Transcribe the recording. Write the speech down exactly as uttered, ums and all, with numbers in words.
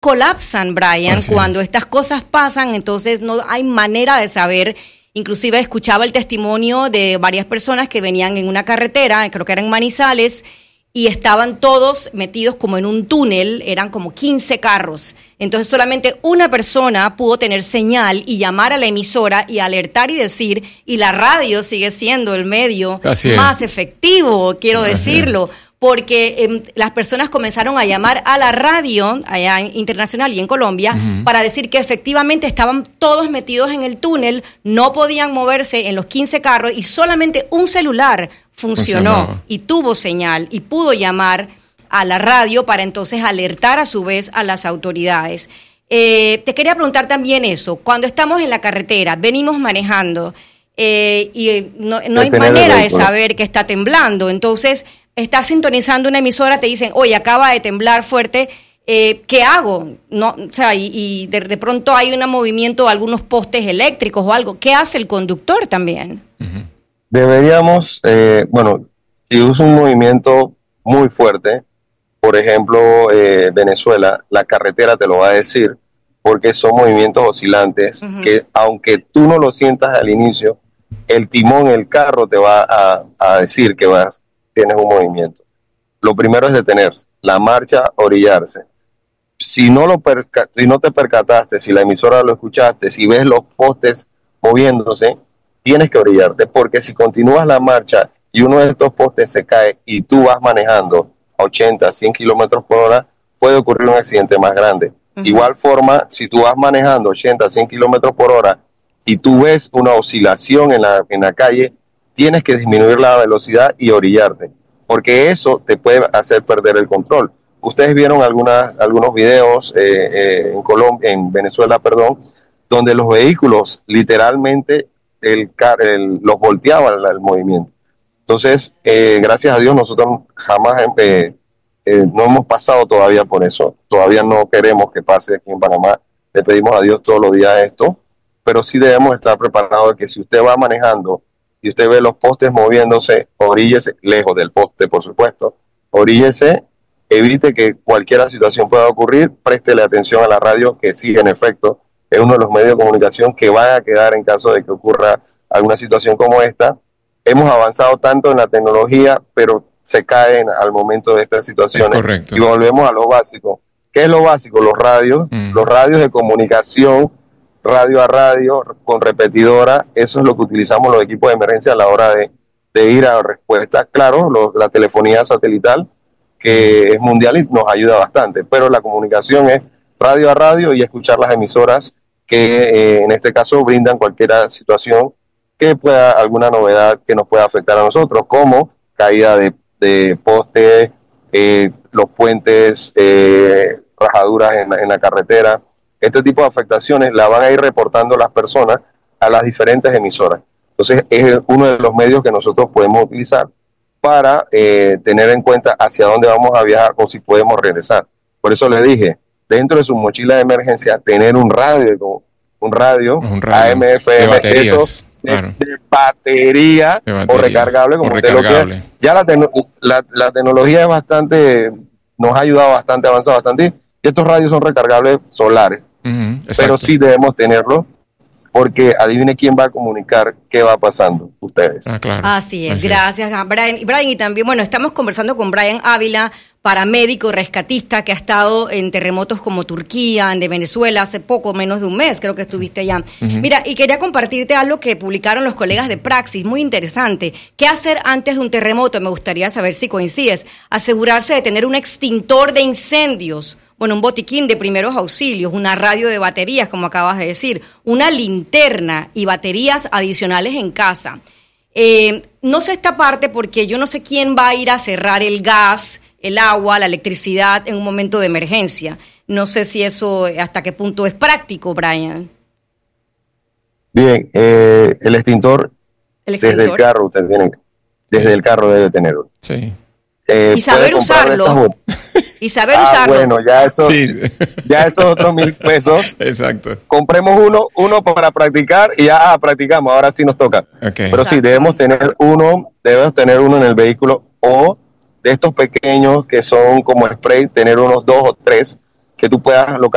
colapsan, Brian. Así Cuando es. estas cosas pasan, entonces no hay manera de saber. Inclusive escuchaba el testimonio de varias personas que venían en una carretera, creo que eran Manizales, y estaban todos metidos como en un túnel, eran como quince carros. Entonces solamente una persona pudo tener señal y llamar a la emisora y alertar y decir, y la radio sigue siendo el medio Así es. más efectivo, quiero Así decirlo, porque eh, las personas comenzaron a llamar a la radio allá en, internacional y en Colombia uh-huh. para decir que efectivamente estaban todos metidos en el túnel, no podían moverse en los quince carros y solamente un celular funcionó Funcionaba. y tuvo señal y pudo llamar a la radio para entonces alertar a su vez a las autoridades. Eh, te quería preguntar también eso, cuando estamos en la carretera, venimos manejando eh, y no, no hay manera de saber que está temblando, entonces estás sintonizando una emisora, te dicen, oye, acaba de temblar fuerte, eh, ¿qué hago? No, o sea, y, y de, de pronto hay un movimiento, algunos postes eléctricos o algo, ¿qué hace el conductor también? Uh-huh. Deberíamos, eh, bueno, si usa un movimiento muy fuerte, por ejemplo, eh, Venezuela, la carretera te lo va a decir, porque son movimientos oscilantes, uh-huh. que aunque tú no lo sientas al inicio, el timón, el carro te va a, a decir que vas, tienes un movimiento. Lo primero es detenerse, la marcha, orillarse. Si no, lo perca- si no te percataste, si la emisora lo escuchaste, si ves los postes moviéndose, tienes que orillarte, porque si continúas la marcha y uno de estos postes se cae y tú vas manejando a ochenta, cien kilómetros por hora, puede ocurrir un accidente más grande. Uh-huh. Igual forma, si tú vas manejando ochenta, cien kilómetros por hora y tú ves una oscilación en la, en la calle, tienes que disminuir la velocidad y orillarte, porque eso te puede hacer perder el control. Ustedes vieron algunas, algunos videos eh, eh, en Colombia, en Venezuela, perdón, donde los vehículos literalmente el, el, los volteaban el, el movimiento. Entonces, eh, gracias a Dios, nosotros jamás eh, eh, no hemos pasado todavía por eso. Todavía no queremos que pase aquí en Panamá. Le pedimos a Dios todos los días esto, pero sí debemos estar preparados de que si usted va manejando y usted ve los postes moviéndose, oríllese, lejos del poste, por supuesto, oríllese, evite que cualquier situación pueda ocurrir, préstele atención a la radio, que sí, en efecto, es uno de los medios de comunicación que van a quedar en caso de que ocurra alguna situación como esta. Hemos avanzado tanto en la tecnología, pero se caen al momento de estas situaciones. Y volvemos a lo básico. ¿Qué es lo básico? Los radios, mm. los radios de comunicación, radio a radio, con repetidora, eso es lo que utilizamos los equipos de emergencia a la hora de, de ir a respuestas. Claro, lo, la telefonía satelital, que es mundial y nos ayuda bastante, pero la comunicación es radio a radio y escuchar las emisoras que eh, en este caso brindan cualquier situación que pueda, alguna novedad que nos pueda afectar a nosotros, como caída de, de postes, eh, los puentes, eh, rajaduras en, en la carretera. Este tipo de afectaciones la van a ir reportando las personas a las diferentes emisoras. Entonces es uno de los medios que nosotros podemos utilizar para eh, tener en cuenta hacia dónde vamos a viajar o si podemos regresar. Por eso les dije, dentro de su mochila de emergencia, tener un radio, un radio, un radio A M F M, de baterías, eso, de, claro. de, batería, de batería o recargable, como o usted recargable. Lo quiera. Ya la, te- la, la tecnología es bastante, nos ha ayudado bastante, ha avanzado bastante, y estos radios son recargables solares. Uh-huh, pero sí debemos tenerlo, porque adivine quién va a comunicar qué va pasando, ustedes. Ah, claro. Así es, Así gracias es. Brian. Brian, y también, bueno, estamos conversando con Brian Ávila, paramédico, rescatista, que ha estado en terremotos como Turquía, en de Venezuela, hace poco, menos de un mes, creo que estuviste allá. Uh-huh. Mira, y quería compartirte algo que publicaron los colegas de Praxis, muy interesante. ¿Qué hacer antes de un terremoto? Me gustaría saber si coincides. Asegurarse de tener un extintor de incendios, bueno, un botiquín de primeros auxilios, una radio de baterías, como acabas de decir, una linterna y baterías adicionales en casa. Eh, no sé esta parte porque yo no sé quién va a ir a cerrar el gas, el agua, la electricidad en un momento de emergencia. No sé si eso hasta qué punto es práctico, Brian. Bien, eh, el extintor, ¿El extintor desde el carro, usted tiene, desde el carro debe tenerlo. Sí. Eh, y saber usarlo. Y saber ah, usarlo. Bueno, ya eso, sí. ya esos otros mil pesos. Exacto. Compremos uno, uno para practicar y ya ah, practicamos. Ahora sí nos toca. Okay. Pero Exacto. sí, debemos tener uno, debemos tener uno en el vehículo o de estos pequeños que son como spray, tener unos dos o tres que tú puedas localizar